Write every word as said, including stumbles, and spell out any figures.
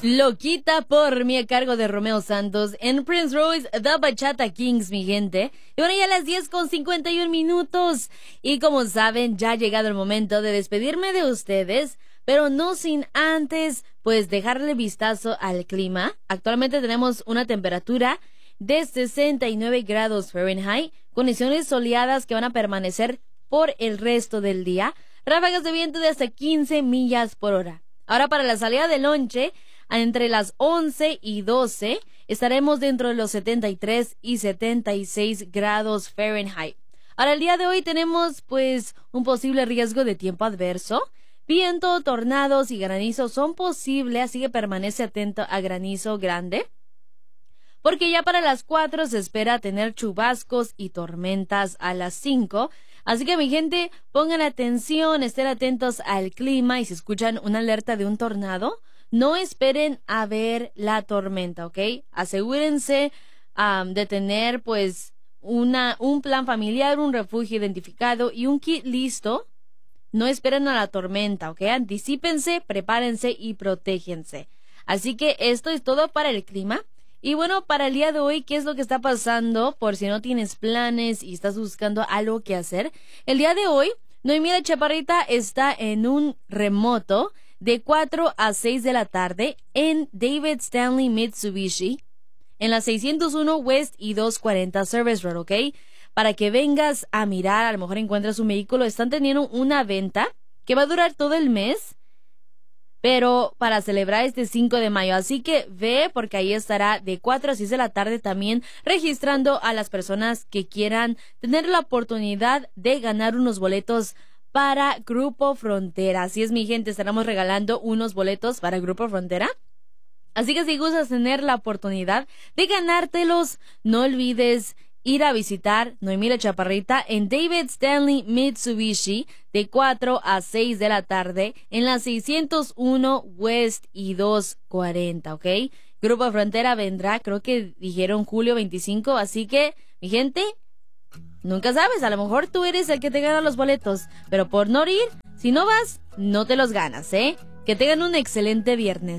Loquita por mí a cargo de Romeo Santos en Prince Royce, The Bachata Kings, mi gente. Y bueno, ya a las diez con cincuenta y un minutos. Y como saben, ya ha llegado el momento de despedirme de ustedes, pero no sin antes, pues, dejarle vistazo al clima. Actualmente tenemos una temperatura de sesenta y nueve grados Fahrenheit, condiciones soleadas que van a permanecer por el resto del día, ráfagas de viento de hasta quince millas por hora. Ahora, para la salida de lonche, entre las once y doce estaremos dentro de los setenta y tres y setenta y seis grados Fahrenheit. Ahora, el día de hoy tenemos pues un posible riesgo de tiempo adverso. Viento, tornados y granizo son posibles, así que permanece atento a granizo grande, porque ya para las cuatro se espera tener chubascos y tormentas a las cinco. Así que, mi gente, pongan atención, estén atentos al clima, y si escuchan una alerta de un tornado, no esperen a ver la tormenta, ¿ok? Asegúrense um, de tener, pues, una, un plan familiar, un refugio identificado y un kit listo. No esperen a la tormenta, ¿ok? Anticípense, prepárense y protéjense. Así que esto es todo para el clima. Y bueno, para el día de hoy, ¿qué es lo que está pasando? Por si no tienes planes y estás buscando algo que hacer. El día de hoy, Noemí la Chaparrita está en un remoto de cuatro a seis de la tarde en David Stanley Mitsubishi, en la seiscientos uno West y doscientos cuarenta Service Road, ¿ok? Para que vengas a mirar, a lo mejor encuentras un vehículo. Están teniendo una venta que va a durar todo el mes, pero para celebrar este cinco de mayo. Así que ve, porque ahí estará de cuatro a seis de la tarde también registrando a las personas que quieran tener la oportunidad de ganar unos boletos para Grupo Frontera. Así es, mi gente, estaremos regalando unos boletos para Grupo Frontera. Así que si gustas tener la oportunidad de ganártelos, no olvides ir a visitar Noemí la Chaparrita en David Stanley Mitsubishi de cuatro a seis de la tarde en la seiscientos uno West y doscientos cuarenta, ¿ok? Grupo Frontera vendrá, creo que dijeron julio veinticinco, así que, mi gente, nunca sabes, a lo mejor tú eres el que te gana los boletos, pero por no ir, si no vas, no te los ganas, ¿eh? Que tengan un excelente viernes.